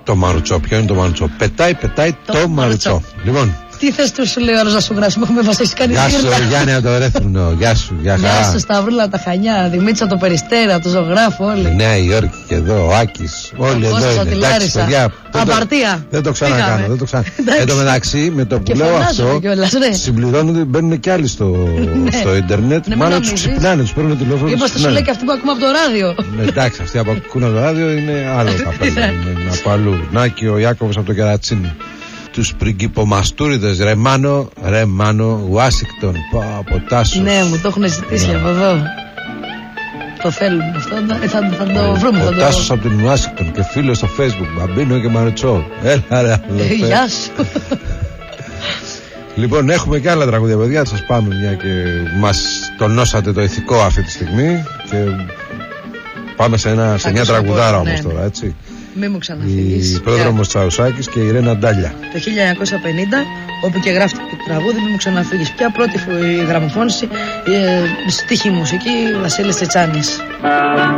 Το Μαρουτσό, ποιο είναι το Μαρουτσό? Πετάει το Μαρουτσό. Λοιπόν. Τι θες του σου λέει ο άλλος να σου γράψουμε, έχουμε βασιστεί Γεια σου Γιάννη από το Ρέθυμνο, γεια σου, γεια χαρά. Γεια σου Σταυρούλα από τα Χανιά, Δημήτρης από το Περιστέρα, από το Ζωγράφο, όλοι. Η Νέα Υόρκη και εδώ, ο Άκης, όλοι εδώ είναι. Εντάξει παιδιά, απαρτία. Δεν το ξανακάνω, δεν το ξανακάνω. Εν τω μεταξύ, με το που λέω αυτό, συμπληρώνονται, μπαίνουν και άλλοι στο ίντερνετ, μάλλον τους ξυπνάνε, τους παίρνουν τηλέφωνο. Είμαστε σου λέει και αυτοί που ακούμε από το ράδιο. Εντάξει, αυτοί που ακούν από το ράδιο είναι άλλο καπέλα, είναι από αλλού. Να και ο Ιάκωβος από το Κερατσίνι. Τους πριγκιπομαστούριδες, ρε Μάνο, Ουάσιγκτον, από Τάσος. Ναι, μου το έχουν ζητήσει από εδώ. Το θέλουν αυτό, θα το βρούμε. Ο Τάσος από την Ουάσιγκτον και φίλος στο Facebook, Μπαμπίνο και Μαριτσό. Έλα ρε αδελφέ. Γεια σου. Λοιπόν, έχουμε και άλλα τραγούδια, παιδιά, σας πάμε μια και μας τονώσατε το ηθικό αυτή τη στιγμή και πάμε σε μια τραγουδάρα όμως τώρα, έτσι. Μη μου ξαναφύγεις. Η πρόδρομος Τσαουσάκης και η Ρένα Ντάλια. Το 1950, όπου και γράφτηκε το τραγούδι Μη μου ξαναφύγεις. Ποια πρώτη γραμμοφώνηση, στίχη μουσική, Βασίλης Τσιτσάνης.